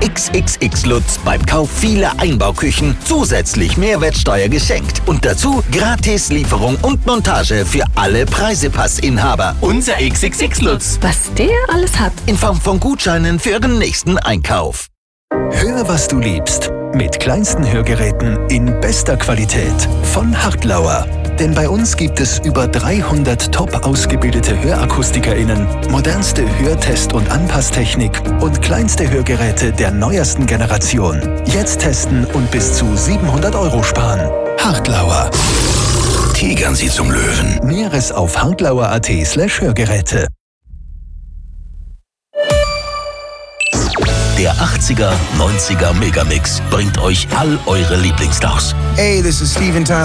XXX Lutz beim Kauf vieler Einbauküchen zusätzlich Mehrwertsteuer geschenkt. Und dazu gratis Lieferung und Montage für alle Preisepassinhaber. Unser XXX Lutz. Was der alles hat. In Form von Gutscheinen für Ihren nächsten Einkauf. Hör, was du liebst. Mit kleinsten Hörgeräten in bester Qualität von Hartlauer. Denn bei uns gibt es über 300 top ausgebildete HörakustikerInnen, modernste Hörtest- und Anpasstechnik und kleinste Hörgeräte der neuesten Generation. Jetzt testen und bis zu 700 € sparen. Hartlauer. Tigern Sie zum Löwen. Näheres auf hartlauer.at/Hörgeräte. Der 80er, 90er Megamix bringt euch all eure Lieblingsstars. Hey, this is Steven Tyler.